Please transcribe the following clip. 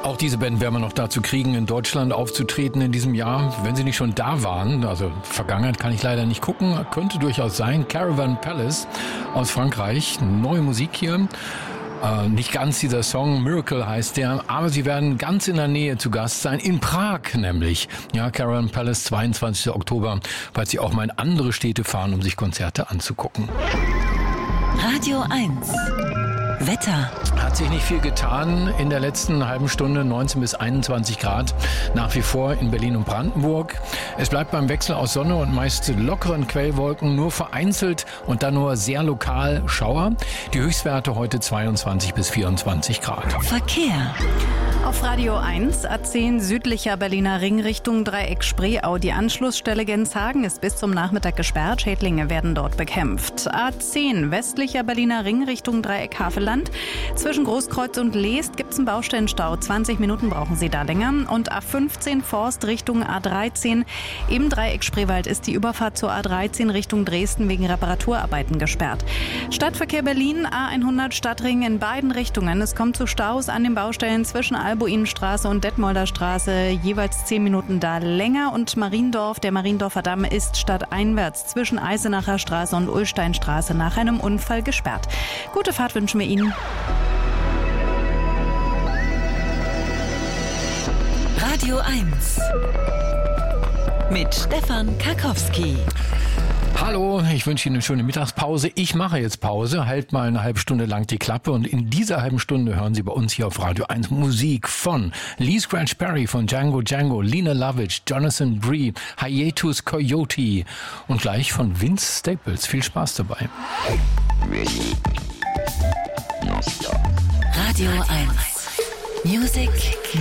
Auch diese Band werden wir noch dazu kriegen, in Deutschland aufzutreten in diesem Jahr. Wenn sie nicht schon da waren, also Vergangenheit kann ich leider nicht gucken, könnte durchaus sein. Caravan Palace aus Frankreich, neue Musik hier. Nicht ganz dieser Song, Miracle heißt der, aber sie werden ganz in der Nähe zu Gast sein, in Prag nämlich. Ja, Caravan Palace, 22. Oktober, falls Sie auch mal in andere Städte fahren, um sich Konzerte anzugucken. Radio 1 Wetter. Hat sich nicht viel getan in der letzten halben Stunde, 19 bis 21 Grad nach wie vor in Berlin und Brandenburg. Es bleibt beim Wechsel aus Sonne und meist lockeren Quellwolken, nur vereinzelt und dann nur sehr lokal Schauer. Die Höchstwerte heute 22 bis 24 Grad. Verkehr. Auf Radio 1, A10 südlicher Berliner Ring Richtung Dreieck Spreeau. Die Anschlussstelle Genshagen ist bis zum Nachmittag gesperrt. Schädlinge werden dort bekämpft. A10 westlicher Berliner Ring Richtung Dreieck Havelland. Zwischen Großkreuz und Leest gibt es einen Baustellenstau. 20 Minuten brauchen Sie da länger. Und A15 Forst Richtung A13. Im Dreieck Spreewald ist die Überfahrt zur A13 Richtung Dresden wegen Reparaturarbeiten gesperrt. Stadtverkehr Berlin, A100 Stadtring in beiden Richtungen. Es kommt zu Staus an den Baustellen zwischen Albuinenstraße und Detmolder Straße, jeweils 10 Minuten da länger. Und Mariendorf, der Mariendorfer Damm ist stadteinwärts zwischen Eisenacher Straße und Ullsteinstraße nach einem Unfall gesperrt. Gute Fahrt wünschen wir Ihnen. Radio 1 mit Stefan Karkowski. Hallo, ich wünsche Ihnen eine schöne Mittagspause. Ich mache jetzt Pause, halt mal eine halbe Stunde lang die Klappe und in dieser halben Stunde hören Sie bei uns hier auf Radio 1 Musik von Lee Scratch Perry, von Django Django, Lena Lovitch, Jonathan Bree, Hiatus Coyote und gleich von Vince Staples. Viel Spaß dabei. Radio 1 Music